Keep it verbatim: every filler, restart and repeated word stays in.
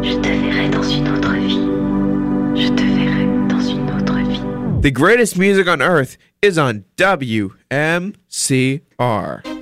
Je te verrai dans une autre vie. Je te verrai dans une autre vie. The greatest music on earth is on W M C R.